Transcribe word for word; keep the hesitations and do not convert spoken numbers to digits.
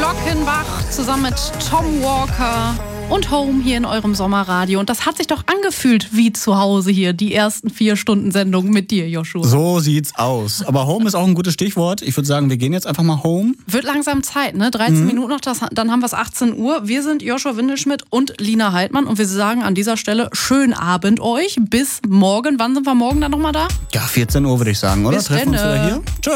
Glockenbach zusammen mit Tom Walker und Home hier in eurem Sommerradio. Und das hat sich doch angefühlt wie zu Hause hier, die ersten vier Stunden Sendung mit dir, Joshua. So sieht's aus. Aber Home ist auch ein gutes Stichwort. Ich würde sagen, wir gehen jetzt einfach mal home. Wird langsam Zeit, ne? dreizehn Mhm. Minuten noch, das, dann haben wir es achtzehn Uhr. Wir sind Joshua Windelschmidt und Lina Heidmann und wir sagen an dieser Stelle schönen Abend euch. Bis morgen. Wann sind wir morgen dann nochmal da? Ja, vierzehn Uhr würde ich sagen, oder? Bis Treffen wir uns denne. wieder hier. Tschö.